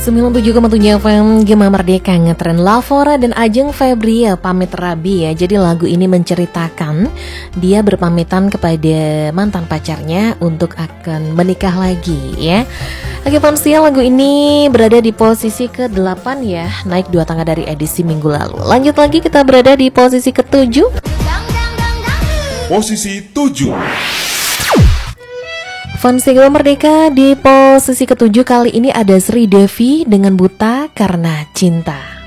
97,7 FM Gema Merdeka ngetren Lavora dan Ajeng Febria pamit rabi ya. Jadi lagu ini menceritakan dia berpamitan kepada mantan pacarnya untuk akan menikah lagi ya. Oke Fansia, lagu ini berada di posisi ke-8 ya, naik 2 tangga dari edisi minggu lalu. Lanjut lagi, kita berada di posisi ke-7. Posisi 7. Fansi Gema Merdeka di posisi ke-7 kali ini ada Sri Devi dengan Buta Karena Cinta.